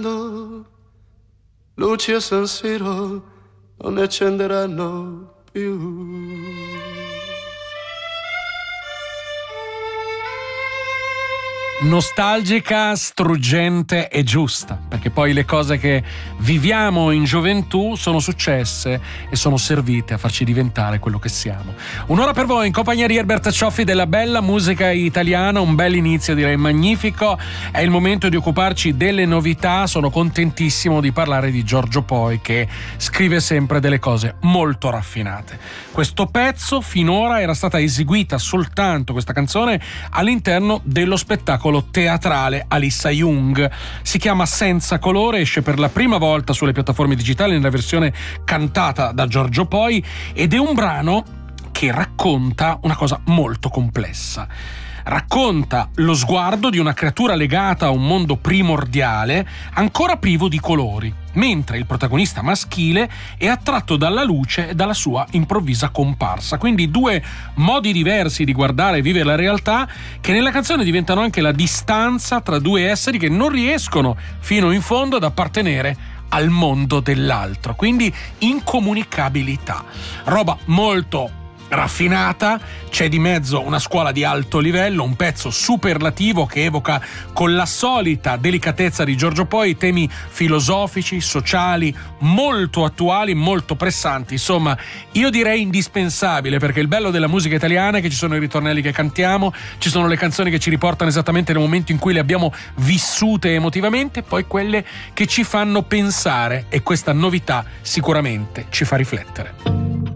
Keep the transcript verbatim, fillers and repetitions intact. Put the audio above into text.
quando luci e San Siro non ne accenderanno più. Nostalgica, struggente e giusta, perché poi le cose che viviamo in gioventù sono successe e sono servite a farci diventare quello che siamo. Un'ora per voi in compagnia di Herbert Cioffi della bella musica italiana, un bel inizio, direi magnifico. È il momento di occuparci delle novità. Sono contentissimo di parlare di Giorgio Poi, che scrive sempre delle cose molto raffinate. Questo pezzo finora era stata eseguita soltanto, questa canzone, all'interno dello spettacolo teatrale Alissa Jung. Si chiama Senza colore, esce per la prima volta sulle piattaforme digitali nella versione cantata da Giorgio Poi ed è un brano che racconta una cosa molto complessa. Racconta lo sguardo di una creatura legata a un mondo primordiale ancora privo di colori, mentre il protagonista maschile è attratto dalla luce e dalla sua improvvisa comparsa. Quindi due modi diversi di guardare e vivere la realtà, che nella canzone diventano anche la distanza tra due esseri che non riescono fino in fondo ad appartenere al mondo dell'altro, quindi incomunicabilità. Roba molto raffinata, c'è di mezzo una scuola di alto livello, un pezzo superlativo che evoca con la solita delicatezza di Giorgio Poi temi filosofici, sociali, molto attuali, molto pressanti. Insomma, io direi indispensabile, perché il bello della musica italiana è che ci sono i ritornelli che cantiamo, ci sono le canzoni che ci riportano esattamente nel momento in cui le abbiamo vissute emotivamente, poi quelle che ci fanno pensare, e questa novità sicuramente ci fa riflettere.